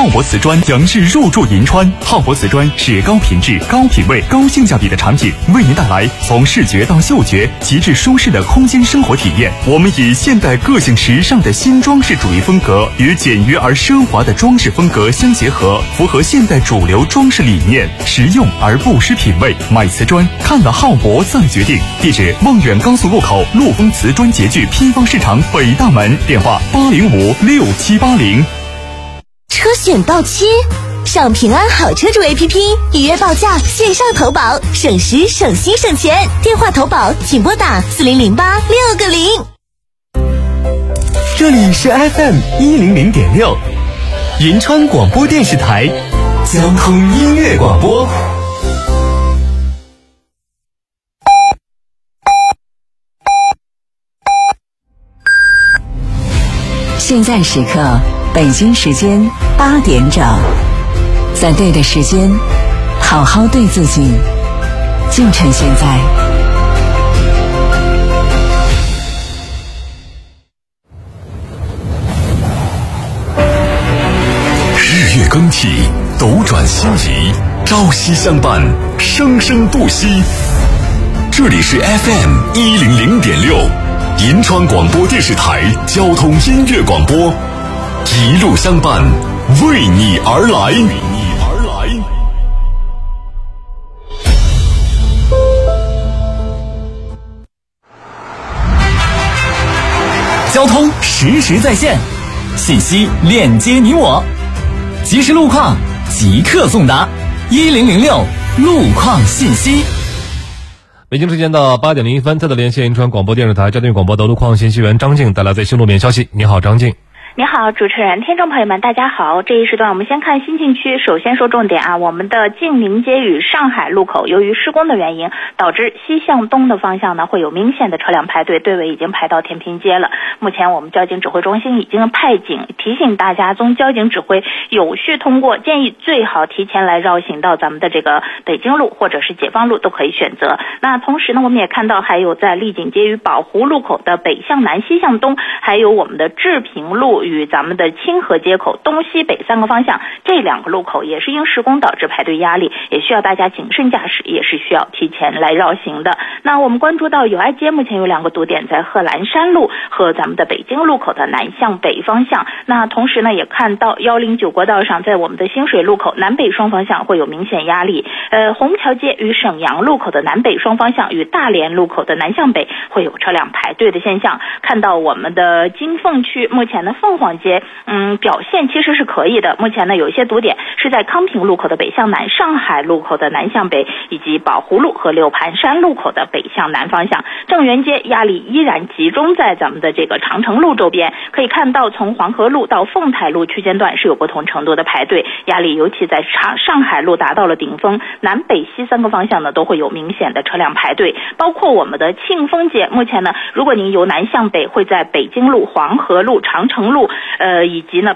浩博瓷砖强势入驻银川。浩博瓷砖是高品质、高品位、高性价比的产品，为您带来从视觉到嗅觉极致舒适的空间生活体验。我们以现代个性时尚的新装饰主义风格与简约而奢华的装饰风格相结合，符合现代主流装饰理念，实用而不失品味。买瓷砖看了浩博再决定。地址：望远高速路口陆丰瓷砖洁具批发市场北大门，电话8056780。 车险到期，上平安好车主 APP 预约报价，线上投保，省时省心省钱。电话投保请拨打4008-6个0。 这里是 FM 100.6，银川广播电视台交通音乐广播。 现在时刻，北京时间8点整，在对的时间，好好对自己，就趁现在。 日月更替，斗转星移，朝夕相伴，生生不息。这里是 FM 100.6。银川广播电视台交通音乐广播，一路相伴，为你而来。 交通实时在线，信息链接你我，即时路况即刻送达，1006路况信息。 北京时间的8点01分，再次连线银川广播电视台交通广播的路况信息员张静带来最新路面消息。你好，张静。 你好，主持人，听众朋友们，大家好。这一时段我们先看新沁区，首先说重点啊，我们的晋宁街与上海路口，由于施工的原因，导致西向东的方向呢会有明显的车辆排队，队尾已经排到天平街了。目前我们交警指挥中心已经派警提醒大家，从交警指挥有序通过，建议最好提前来绕行到咱们的这个北京路或者是解放路都可以选择。那同时呢，我们也看到还有在丽景街与宝湖路口的北向南、西向东，还有我们的治平路与咱们的清河街口东西北3个方向，这2个路口也是因施工导致排队压力，也需要大家谨慎驾驶，也是需要提前来绕行的。那我们关注到友爱街目前有2个堵点，在贺兰山路和咱们的北京路口的南向北方向。那同时呢，也看到109国道上，在我们的新水路口南北双方向会有明显压力。虹桥街与沈阳路口的南北双方向与大连路口的南向北会有车辆排队的现象。看到我们的金凤区目前的凤凰街表现其实是可以的。目前呢，有一些堵点是在康平路口的北向南、上海路口的南向北，以及宝湖路和柳盘山路口的北向南方向。正源街压力依然集中在咱们的这个长城路周边，可以看到从黄河路到凤台路区间段是有不同程度的排队压力，尤其在上海路达到了顶峰，南北西3个方向呢都会有明显的车辆排队。包括我们的庆丰街，目前呢，如果您由南向北，会在北京路、黄河路、长城路以及呢